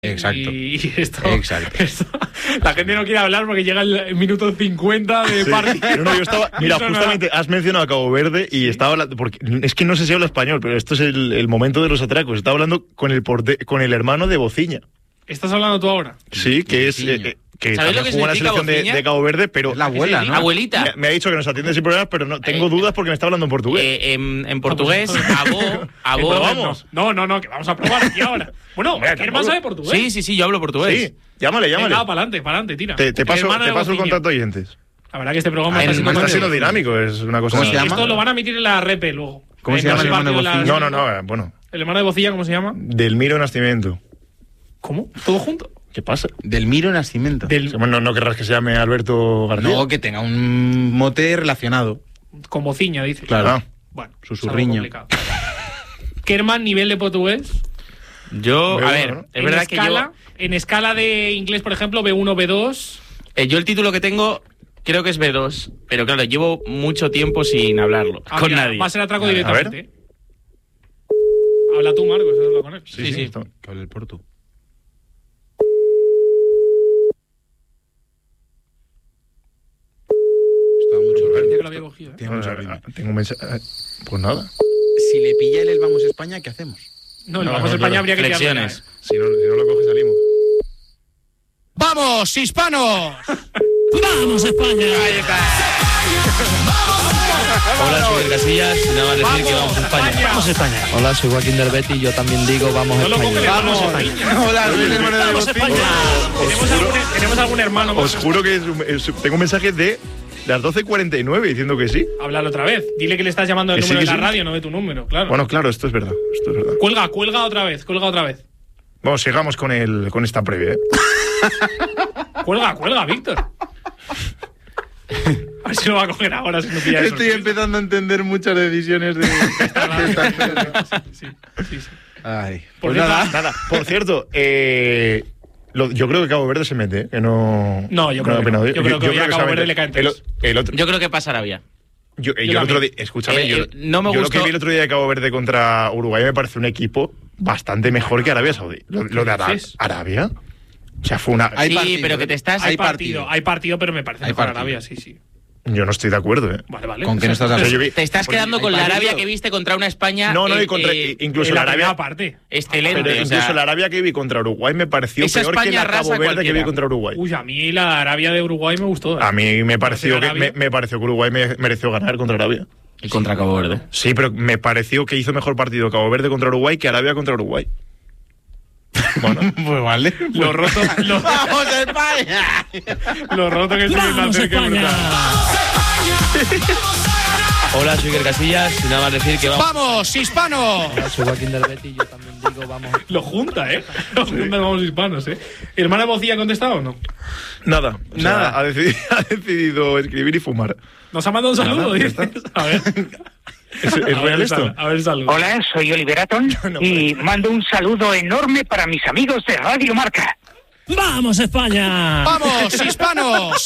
Exacto. Y esto, Exacto. la gente no quiere hablar porque llega el minuto 50 de partido. No, yo estaba, mira, justamente has mencionado a Cabo Verde y estaba hablando, porque es que no sé si habla español, pero esto es el momento de los atracos. Estaba hablando con el hermano de Bociña. ¿Estás hablando tú ahora? Sí, que es que ¿Sabes lo que jugó en la significa selección de Cabo Verde, pero Es la abuela, ¿no? Abuelita. me ha dicho que nos atiende sin problemas, pero no tengo dudas porque me está hablando en portugués. En portugués, abo. Vamos. No, que vamos a probar aquí ahora. Bueno, Hombre, ¿qué hermano sabe portugués? Sí, yo hablo portugués. Sí, llámale. Venga, para adelante, tira. Te paso el Bociña. contacto de oyentes. La verdad que este programa El está Está siendo siendo dinámico, es una cosa. ¿Cómo se llama? Esto lo van a emitir en la repe luego. ¿Cómo se llama el hermano de Bociña? No, bueno. ¿El hermano de Bociña cómo se llama? Delmiro Nascimento. ¿Cómo? ¿Todo junto? ¿Qué pasa? Delmiro Nascimento. Bueno, no querrás que se llame Alberto García. No, que tenga un mote relacionado. Con Bociña, dice. Claro. Ah. Bueno, Susurriño. es algo complicado. Kerman, nivel de portugués. Yo, Veo, a ver, ¿no? es verdad que En escala de inglés, por ejemplo, B1, B2. yo el título que tengo creo que es B2, pero claro, llevo mucho tiempo sin hablarlo con Mira, nadie. va a ser atraco A ver. directamente. Habla tú, Marcos, habla con él. Sí. Está- Que hable el portu. Estaba mucho Parecía que lo rato. había cogido, ¿eh? Tiene mucho ritmo. Tengo un mensaje. Pues nada. Si le pilla el Vamos España, ¿qué hacemos? No, el No, Vamos a no, España claro. habría que Flexiones. Si no lo coges, salimos. ¡Vamos, hispanos! ¡Vamos, España! Hola, soy Casillas, nada más decir que vamos a España. ¡Vamos, España! Hola, soy Joaquín del Betis y yo también digo vamos No lo coge el España. hermano de Bociña. Hola, soy el hermano de ¡Vamos, Bociña. España! ¿Tenemos algún hermano más? Os juro que tengo un mensaje de las 12:49 diciendo que sí. Háblalo otra vez. Dile que le estás llamando del Que sí, número que de la sí. radio, no de tu número, claro. Bueno, claro, esto es verdad. Cuelga otra vez. Vamos, sigamos con esta previa. Cuelga, Víctor. A ver si lo va a coger ahora si no pilla eso. Estoy empezando a entender muchas decisiones de esta. Sí. Ay, Por pues cierto, nada. Por cierto, yo creo que Cabo Verde se mete, que no. No, yo creo que no. Yo creo que hoy a Cabo se Verde mete. le caen tres. El otro. Yo creo que pasa Arabia. Yo el otro día, escúchame, no me yo lo gustó. que vi el otro día de Cabo Verde contra Uruguay me parece un equipo bastante mejor que Arabia Saudí. Lo de dices? Arabia. O sea, fue una. Hay Sí, partido, pero que te estás... Hay partido, pero me parece Hay mejor partido. Arabia, sí. Yo no estoy de acuerdo, Vale. ¿Con qué no estás de O sea, acuerdo? yo vi- Te estás porque quedando con hay la Arabia partido. que viste contra una España... No, y contra, incluso en la la primera Arabia. parte. excelente. Pero o incluso sea, la Arabia que vi contra Uruguay me pareció esa peor que España la Cabo arrasa Verde que vi cualquiera. contra Uruguay. Uy, a mí la Arabia de Uruguay me gustó. A mí me pareció que Arabia. me pareció que Uruguay mereció ganar contra Arabia. y contra Cabo Verde. Sí, pero me pareció que hizo mejor partido Cabo Verde contra Uruguay que Arabia contra Uruguay. Bueno, Pues vale. Lo roto, ¡Vamos, España! lo roto que estoy ¡Vamos, hacer que es España! brutal. Hola, soy Iker Casillas, nada más decir que vamos... ¡Vamos, hispanos! Hola, soy Joaquín del Betis y yo también digo vamos Lo junta, ¿eh? Lo junta vamos hispanos, ¿eh? ¿Hermana Bocilla ha contestado o no? nada. O sea, Nada. ha decidido escribir y fumar. Nos ha mandado un saludo, ya dices. A ver. ¿Es real esto? A ver el saludo. Hola, soy Oliver Aton y mando un saludo enorme para mis amigos de Radio Marca. ¡Vamos, España! ¡Vamos, hispanos!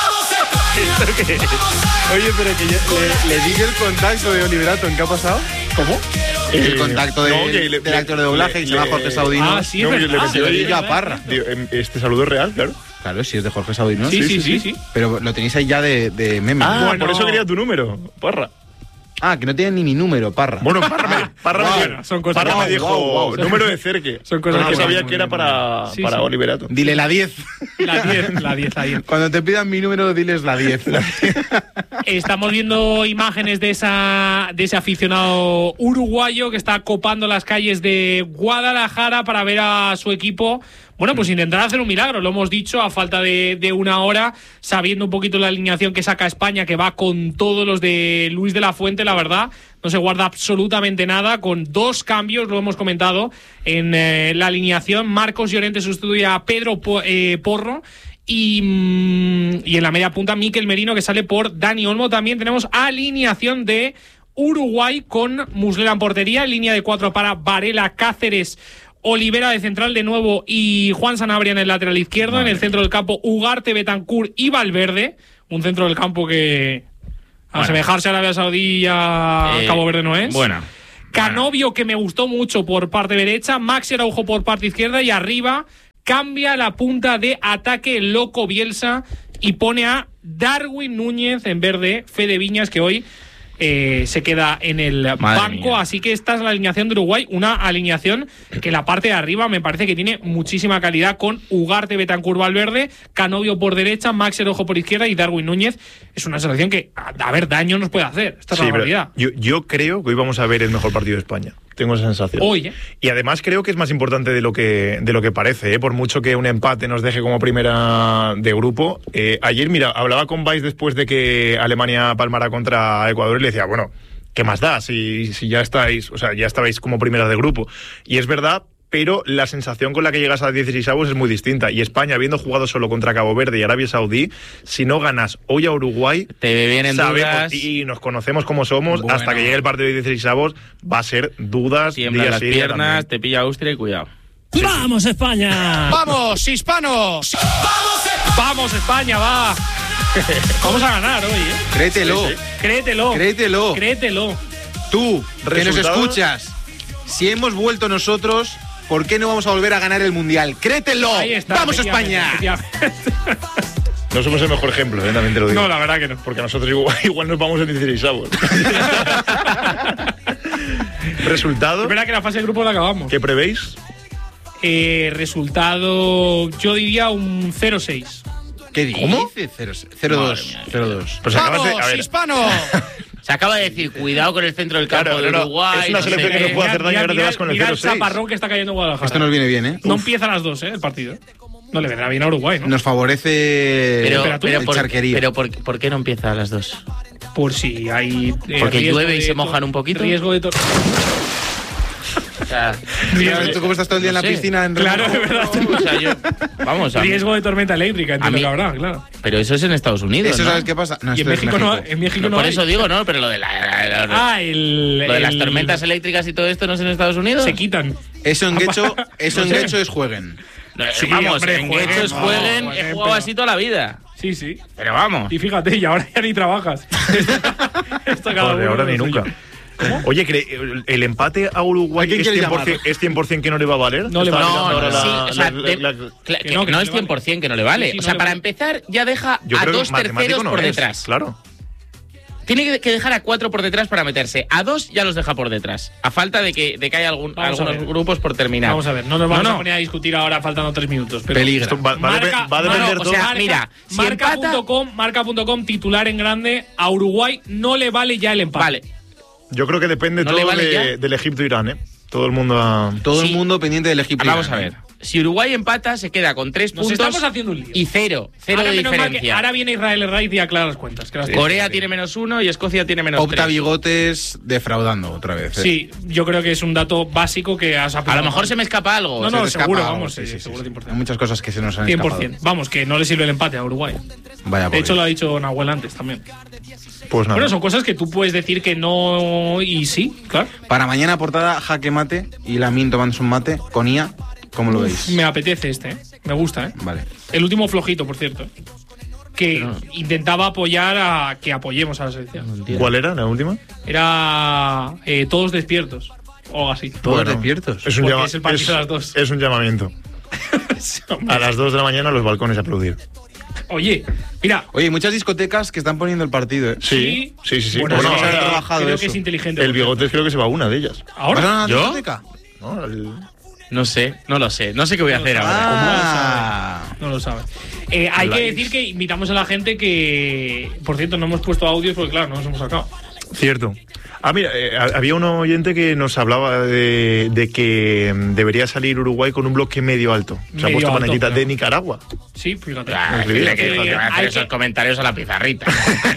Oye, pero que le dije el contacto de Oliver Aton. ¿Qué ha pasado? ¿Cómo? El contacto no, que del actor de doblaje que se llama Jorge Saudino. Ah, sí, No, es yo le verdad. metí Yo ahí le digo a ¿verdad? Parra. Tío, este saludo es real, claro. Claro, si es de Jorge Saudino. Sí. Pero lo tenéis ahí ya de meme. Ah, Bueno. por eso quería tu número, Parra. Ah, que no tiene ni mi número, Parra. Bueno, Parra Bueno, son cosas Parra que- me dijo Wow. número de cerque. Son cosas porque que sabía van que era muy bien. para Sí. Oliver Aton. Dile la 10. La 10. Cuando te pidan mi número, diles la 10. Estamos viendo imágenes de ese aficionado uruguayo que está copando las calles de Guadalajara para ver a su equipo. Bueno, pues intentar hacer un milagro, lo hemos dicho, a falta de una hora, sabiendo un poquito la alineación que saca España, que va con todos los de Luis de la Fuente, la verdad, no se guarda absolutamente nada, con 2 cambios, lo hemos comentado, en la alineación. Marcos Llorente sustituye a Pedro Porro, y en la media punta Mikel Merino, que sale por Dani Olmo. También tenemos alineación de Uruguay con Muslera en portería, línea de 4 para Varela, Cáceres, Olivera de central de nuevo y Juan Sanabria en el lateral izquierdo. En el centro del campo Ugarte, Betancur y Valverde. Un centro del campo que a asemejarse a Arabia Saudí y a Cabo Verde no es. Bueno. Canovio, que me gustó mucho por parte derecha, Maxi Araujo por parte izquierda y arriba cambia la punta de ataque el loco Bielsa y pone a Darwin Núñez en vez de Fede Viñas, que hoy se queda en el banco. Mía. Así que esta es la alineación de Uruguay, una alineación que la parte de arriba me parece que tiene muchísima calidad, con Ugarte, Betancur, Valverde, Canovio por derecha, Max Erojo por izquierda y Darwin Núñez. Es una selección que, a ver, daño nos puede hacer. Esta es la realidad. Yo creo que hoy vamos a ver el mejor partido de España. Tengo esa sensación. Hoy, Y además creo que es más importante de lo que parece, por mucho que un empate nos deje como primera de grupo. Ayer, mira, hablaba con Valls después de que Alemania palmara contra Ecuador y le decía, bueno, ¿qué más da si ya estáis, o sea, ya estabais como primeras de grupo? Y es verdad, pero la sensación con la que llegas a 16avos es muy distinta. Y España, habiendo jugado solo contra Cabo Verde y Arabia Saudí, si no ganas hoy a Uruguay, te vienen dudas y nos conocemos como somos, hasta que llegue el partido de 16avos va a ser dudas. Tiemblan las piernas, te pilla Austria y cuidado. ¡Vamos, España! ¡Vamos, hispanos! ¡Vamos, España, va! Vamos a ganar hoy, Créetelo. Créetelo. Créetelo. Créetelo. Tú, que nos ¿Resultado? escuchas, si hemos vuelto nosotros, ¿por qué no vamos a volver a ganar el Mundial? ¡Créetelo! Ahí está. ¡Vamos, efectivamente, España! efectivamente. No somos el mejor ejemplo, también te lo digo. No, la verdad que no. Porque nosotros igual nos vamos en 16avos. ¿Resultado? Es verdad que la fase de grupo la acabamos. ¿Qué prevéis? Resultado, yo diría un 0-6. ¿Qué dices? ¿Cómo? 0-2. 0-2. Pues acabas de, a ver, hispano! Se acaba de decir, cuidado con el centro del campo de Uruguay. Es una no sé selección que qué. no puede hacer daño y ahora te vas con el Mira el 0-6. chaparrón que está cayendo en Guadalajara. Esto nos viene bien, ¿eh? No empieza a las 2, el partido. No le vendrá bien a Uruguay, ¿no? Nos favorece Temperatura. el charquería. Pero ¿por qué no empieza a las 2? Por si hay. Porque riesgo llueve y de se mojan un poquito. Riesgo de. O sea, ¿Tú cómo estás todo el día en la No sé. piscina? En Claro, es verdad. o sea, Riesgo de tormenta eléctrica, entiendo que habrá, claro. Pero eso es en Estados Unidos, ¿Eso ¿no? sabes qué pasa? No, Y en esto es México no, en México no Por hay. eso digo, ¿no? Pero lo de lo de las tormentas eléctricas y todo esto no es en Estados Unidos. se quitan. Eso en Guecho, No sé. Guecho es jueguen. No, Sí, vamos, hombre, en jueguen, Guechos no, jueguen, jueguen, he jugado pero- así toda la vida. Sí, sí. Pero vamos. Y fíjate, y ahora ya ni trabajas. Esto cada Joder, uno ahora lo ni suyo. nunca. Oye, ¿el empate a Uruguay ¿A quién es quieres 100% que no le va a valer? No le va a Estaba valer. mirando sí, ahora o sea, Que que no, que no no es le vale. 100% que no le vale. Sí, sí, o no sea, le para vale. empezar, ya deja Yo a creo que 2 terceros matemático no por es, detrás. Claro. Tiene que dejar a 4 por detrás para meterse. A 2 ya los deja por detrás. A falta de que haya Vamos a algunos ver. grupos por terminar. Vamos a ver, no nos vamos No. a poner a discutir ahora faltando 3 minutos. Pero Peligra. Esto va a depender o todo. sea, mira, si empata- marca.com, titular en grande, a Uruguay no le vale ya el empate. Vale. Yo creo que depende ¿No todo le vale ya? del Egipto-Irán, ¿eh? Todo el mundo a... Todo Sí. el mundo pendiente del equipo. Vamos a ver. Si Uruguay empata, se queda con 3 Nos puntos estamos haciendo un lío. y 0 Ahora, de menos mal que diferencia. ahora viene Israel Herraiz y aclara las cuentas. Que las Corea tiene -1 y Escocia tiene -3. Opta Bigotes defraudando otra vez. Sí, yo creo que es un dato básico que has A aplicado. lo mejor se me escapa algo. No, Se no, te escapa seguro, algo, vamos, sí, sí, seguro sí. 100%. Hay muchas cosas que se nos han 100%. escapado. Vamos, que no le sirve el empate a Uruguay. Vaya De hecho, por lo ha dicho Nahuel antes también. Pues nada. Bueno, son cosas que tú puedes decir que no y sí, claro. Para mañana portada, jaque mate y Lamin tomándose un mate con IA. ¿Cómo lo veis? Me apetece ¿eh? Me gusta, ¿eh? Vale. El último flojito, por cierto. Que intentaba apoyar a que apoyemos a la selección. ¿Cuál era la última? Era todos despiertos. O algo así. Todos Bueno, despiertos. Es un, Porque es el partido a las 2. es un llamamiento. A las 2 de la mañana a los balcones a aplaudir. Oye, mira. Oye, hay muchas discotecas que están poniendo el partido, ¿eh? Sí. Bueno, Bueno, sí, se ha trabajado creo eso. que es inteligente. El Bigotes creo que se va a una de ellas. Ahora. ¿Vas a una ¿Yo? discoteca? ¿No? No sé, no lo sé. No sé qué voy a hacer ahora. Ah. No lo sabes. Hay que decir que invitamos a la gente que. Por cierto, no hemos puesto audios porque, claro, no nos hemos sacado. Cierto. Ah, mira, había un oyente que nos hablaba de que debería salir Uruguay con un bloque medio alto. Se ha Medio puesto alto, manejita claro. de Nicaragua. Sí, fíjate. Ah, Escribí. decirle que Hay van a hacer que- esos comentarios a la pizarrita.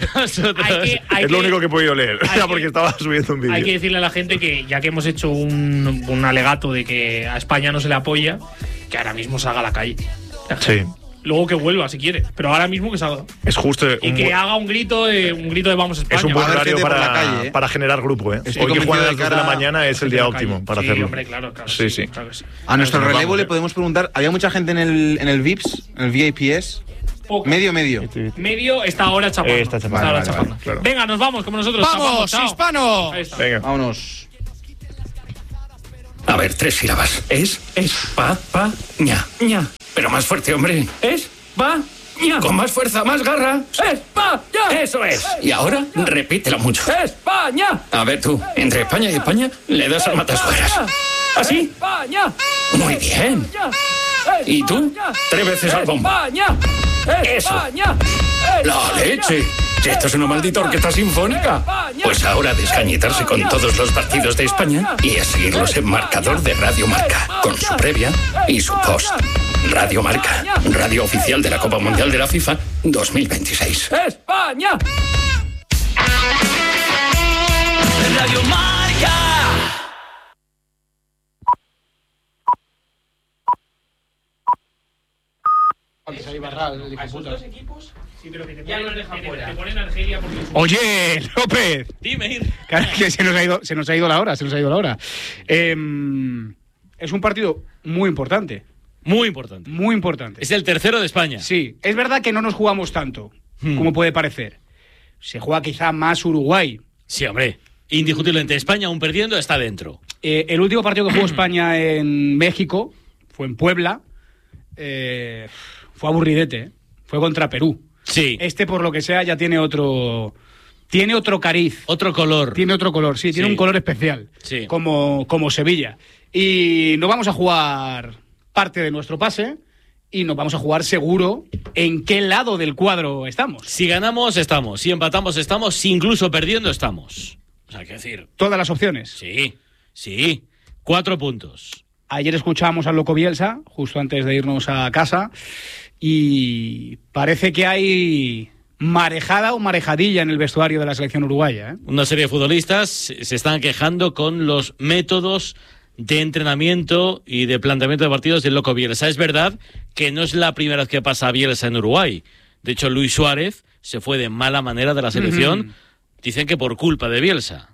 Hay Es lo único que he podido leer, hay que- porque estaba subiendo un Hay que vídeo. decirle a la gente que, ya que hemos hecho un alegato de que a España no se le apoya, que ahora mismo salga a la calle. Sí, Luego que vuelva si quiere, pero ahora mismo que salga. es justo. Y que haga un grito de vamos España. Es un buen Va a haber horario gente por la calle, ¿eh? para generar grupo, ¿eh? Estoy Hoy que juegan a las 2 convencido de de la cara- mañana es el día óptimo para sí, hacerlo. Hombre, claro, Sí, sí. claro que sí. A nuestro Nos relevo vamos, le ¿eh? podemos preguntar. Había mucha gente en el VIPs, en el VIPs. Poco. Medio. Medio está ahora chapando. Está chapando. ahora Vale, chapando. vale, claro. Venga, nos vamos, como nosotros. ¡Vamos, chapamos, chao. hispano! Ahí está. Venga. Vámonos. A ver, 3 sílabas. Es, pa, ña, ña. Pero más fuerte, hombre. España. Con más fuerza, más garra. España. Eso es. Y ahora, repítelo mucho. España. A ver tú, entre España y España, le das al matasuegras. ¿Así? España. Muy bien. ¿Y tú? 3 veces al bombo. Eso. La leche. Si esto es una maldita orquesta sinfónica. Pues ahora a descañitarse con todos los partidos de España y a seguirlos en marcador de Radio Marca, con su previa y su post. Radio Marca, radio oficial de la Copa Mundial de la FIFA 2026. ¡España! Radio Marca. Ya nos dejan fuera. Te ponen Argelia porque... Oye, López. Dime. Claro, que se nos ha ido la hora. Es un partido muy importante. Muy importante. Muy importante. Es el tercero de España. Sí, es verdad que no nos jugamos tanto, como puede parecer. Se juega quizá más Uruguay. Sí, hombre. Indiscutiblemente, España aún perdiendo está dentro. El último partido que jugó España en México fue en Puebla. Fue aburridete, Fue contra Perú. Sí. Por lo que sea, ya tiene otro cariz. Otro color. Tiene otro color, sí. Tiene un color especial. Sí. Como Sevilla. Y no vamos a jugar parte de nuestro pase y nos vamos a jugar seguro en qué lado del cuadro estamos. Si ganamos, estamos. Si empatamos, estamos. Si incluso perdiendo, estamos. O sea, ¿qué decir? Todas las opciones. Sí. 4 puntos. Ayer escuchábamos al Loco Bielsa, justo antes de irnos a casa, y parece que hay marejada o marejadilla en el vestuario de la selección uruguaya, ¿eh? Una serie de futbolistas se están quejando con los métodos de entrenamiento y de planteamiento de partidos del Loco Bielsa. Es verdad que no es la primera vez que pasa Bielsa en Uruguay. De hecho, Luis Suárez se fue de mala manera de la selección. Dicen que por culpa de Bielsa.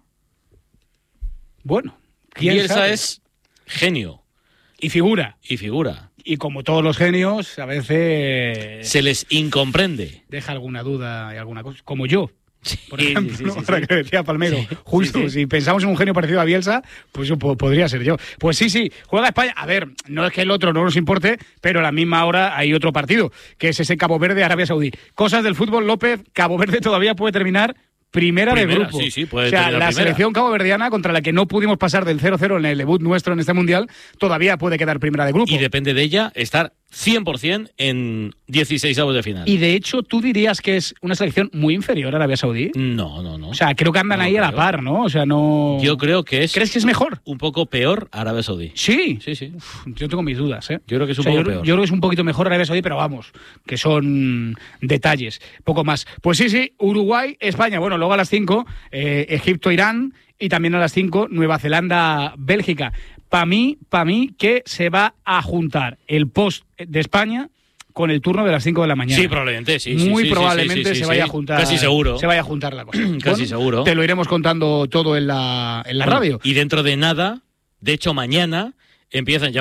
Bueno, ¿quién Bielsa sabe? es genio. Y figura. Y como todos los genios, a veces... se les incomprende. Deja alguna duda y alguna cosa. Como yo. Por ejemplo, sí, ¿no? Ahora que decía Palmero, justo, si pensamos en un genio parecido a Bielsa, pues yo podría ser yo. Pues sí, juega España. A ver, no es que el otro no nos importe, pero a la misma hora hay otro partido, que es ese Cabo Verde-Arabia Saudí. Cosas del fútbol, López, Cabo Verde todavía puede terminar primera de grupo. Sí, puede o sea, terminar la primera. selección caboverdiana, contra la que no pudimos pasar del 0-0 en el debut nuestro en este Mundial, todavía puede quedar primera de grupo. Y depende de ella estar 100% en 16avos de final. Y de hecho, ¿tú dirías que es una selección muy inferior a Arabia Saudí? No. O sea, creo que andan ahí a la par, ¿no? O sea, no... Yo creo que es... ¿Crees que es mejor? Un poco peor Arabia Saudí. Sí. Sí. Yo tengo mis dudas, ¿eh? Yo creo que es un poco peor. Yo creo que es un poquito mejor Arabia Saudí, pero vamos, que son detalles, poco más. Pues sí, Uruguay, España. Bueno, luego a las 5, Egipto, Irán, y también a las 5, Nueva Zelanda, Bélgica. Para mí que se va a juntar el post de España con el turno de las 5 de la mañana. Sí, probablemente, sí. Muy probablemente se vaya a juntar. Casi seguro. Se vaya a juntar la cosa. Casi seguro. Te lo iremos contando todo en la radio. Y dentro de nada, de hecho mañana empiezan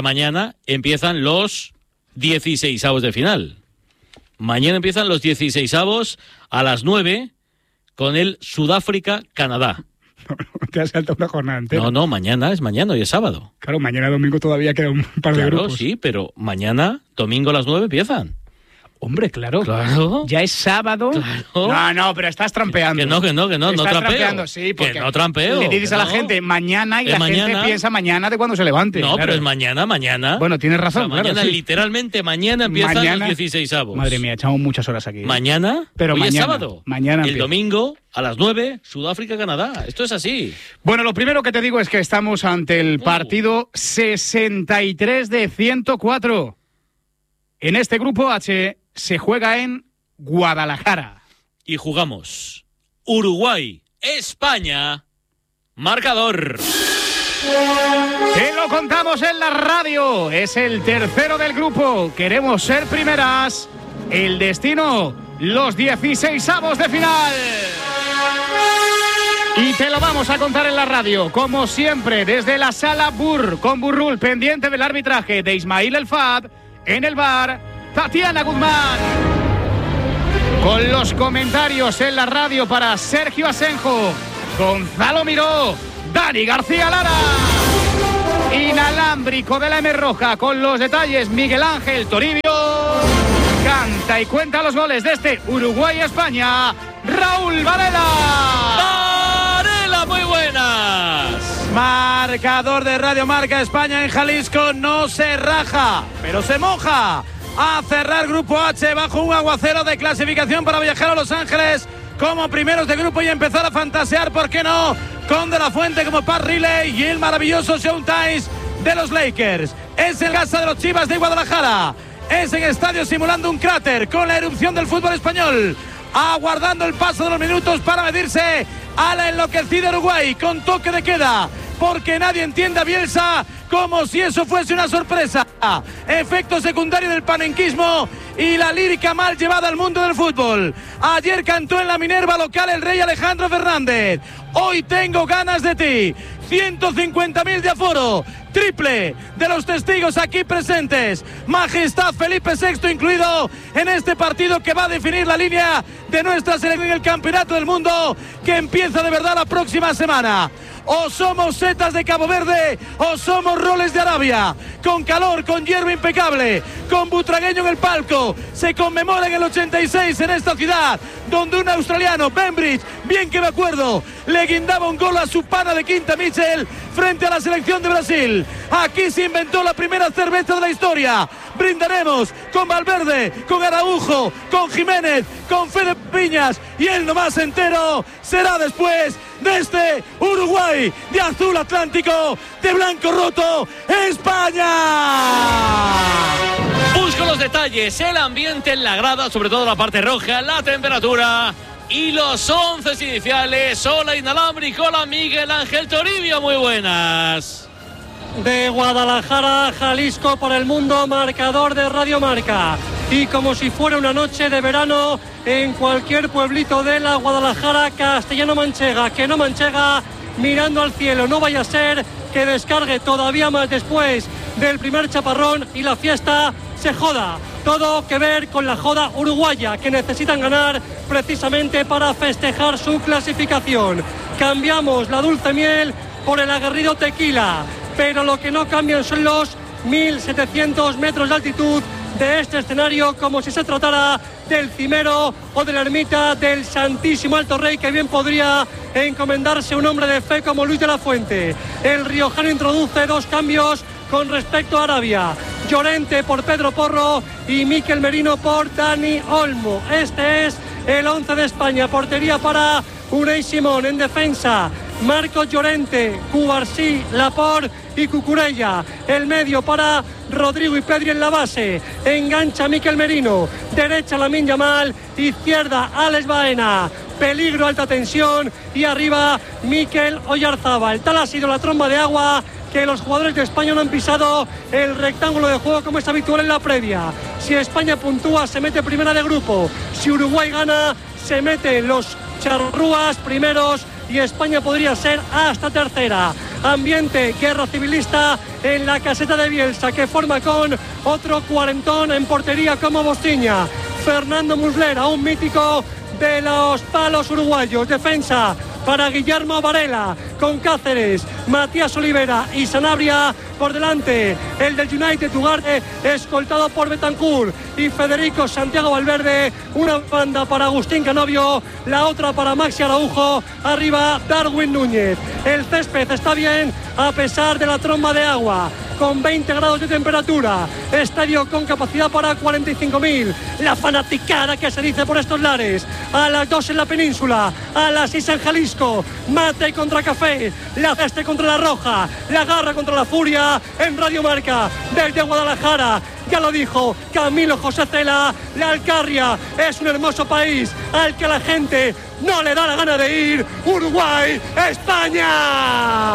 los 16avos de final. Mañana empiezan los 16avos a las 9 con el Sudáfrica-Canadá. Te has saltado una jornada entera. No, mañana y es sábado. Claro, mañana domingo todavía queda un par de grupos. Sí, pero mañana, domingo a las 9 empiezan. Hombre, claro. Ya es sábado. Claro. No, pero estás trampeando. Que no Estás trampeo. trampeando, sí, porque que no trampeo. le dices a la gente mañana y la gente piensa mañana de cuando se levante. No, claro. pero es mañana. Bueno, tienes razón. O sea, mañana, literalmente mañana empiezan los 16avos. Madre mía, echamos muchas horas aquí. Mañana, pero hoy mañana, es sábado. Mañana el empieza. domingo a las 9, Sudáfrica-Canadá. Esto es así. Bueno, lo primero que te digo es que estamos ante el partido 63 de 104. En este grupo H se juega en Guadalajara. Y jugamos Uruguay-España. Marcador. Te lo contamos en la radio. Es el tercero del grupo. Queremos ser primeras. El destino, los 16avos de final. Y te lo vamos a contar en la radio, como siempre, desde la sala Burr, con Burrul, pendiente del arbitraje de Ismail El Fad, en el bar, Tatiana Guzmán. Con los comentarios en la radio para Sergio Asenjo, Gonzalo Miró, Dani García Lara. inalámbrico de la M Roja con los detalles Miguel Ángel Toribio. Canta y cuenta los goles de este Uruguay-España, Raúl Varela. ¡Varela, muy buenas! Marcador de Radio Marca. España en Jalisco no se raja, pero se moja. A cerrar Grupo H bajo un aguacero de clasificación para viajar a Los Ángeles como primeros de grupo y empezar a fantasear, ¿por qué no?, con De La Fuente como Pat Riley y el maravilloso Sean Tice de los Lakers. Es el casa de los Chivas de Guadalajara. Es en estadio simulando un cráter con la erupción del fútbol español, aguardando el paso de los minutos para medirse a la enloquecida Uruguay con toque de queda, porque nadie entiende a Bielsa como si eso fuese una sorpresa. Efecto secundario del panenquismo y la lírica mal llevada al mundo del fútbol. Ayer cantó en la Minerva local el rey Alejandro Fernández. Hoy tengo ganas de ti. 150.000 de aforo, triple de los testigos aquí presentes. Majestad Felipe VI incluido en este partido que va a definir la línea de nuestra selección en el Campeonato del Mundo, que empieza de verdad la próxima semana. O somos setas de Cabo Verde o somos roles de Arabia. Con calor, con hierba impecable, con Butragueño en el palco. Se conmemora en el 86 en esta ciudad, donde un australiano, Bembridge, bien que me acuerdo, le guindaba un gol a su pana de Quinta Mitchell frente a la selección de Brasil. Aquí se inventó la primera cerveza de la historia. Brindaremos con Valverde, con Araujo, con Jiménez, con Fede Piñas, y el nomás entero será después de este Uruguay de azul atlántico, de blanco roto, España. Busco los detalles, el ambiente en la grada, sobre todo la parte roja, la temperatura y los 11 iniciales. Hola inalámbrico, hola Miguel Ángel Toribio, muy buenas. De Guadalajara a Jalisco por el mundo, marcador de Radio Marca. Y como si fuera una noche de verano en cualquier pueblito de la Guadalajara castellano-manchega, que no manchega, mirando al cielo. No vaya a ser que descargue todavía más después del primer chaparrón y la fiesta se joda. Todo que ver con la joda uruguaya, que necesitan ganar precisamente para festejar su clasificación. Cambiamos la dulce miel por el aguerrido tequila, pero lo que no cambian son los 1.700 metros de altitud de este escenario, como si se tratara del Cimero o de la ermita del Santísimo Alto Rey, que bien podría encomendarse un hombre de fe como Luis de la Fuente. El riojano introduce dos cambios con respecto a Arabia: Llorente por Pedro Porro y Mikel Merino por Dani Olmo. Este es el 11 de España. Portería para Unai Simón. En defensa, Marcos Llorente, Cubarsí, Laporte y Cucurella. El medio para Rodrigo y Pedri en la base. Engancha Mikel Merino. Derecha Lamine Yamal. Izquierda Alex Baena. Peligro, alta tensión. Y arriba Mikel Oyarzábal. Tal ha sido la tromba de agua que los jugadores de España no han pisado el rectángulo de juego como es habitual en la previa. Si España puntúa, se mete primera de grupo. Si Uruguay gana, se meten los charrúas primeros y España podría ser hasta tercera. Ambiente, guerra civilista en la caseta de Bielsa, que forma con otro cuarentón en portería como Bostiña. Fernando Muslera, un mítico de los palos uruguayos. Defensa para Guillermo Varela, con Cáceres, Matías Olivera y Sanabria por delante. El del United, Ugarte, escoltado por Bentancur y Federico Santiago Valverde. Una banda para Agustín Canovio, la otra para Maxi Araujo. Arriba Darwin Núñez. El césped está bien a pesar de la tromba de agua, con 20 grados de temperatura. Estadio con capacidad para 45.000. La fanaticada que se dice por estos lares. A las 2 en la península, a las 6 en Jalisco. Mate contra Café, la Ceste contra la Roja, la Garra contra la Furia. En Radio Marca, desde Guadalajara. Ya lo dijo Camilo José Cela, la Alcarria es un hermoso país al que la gente no le da la gana de ir. Uruguay, España.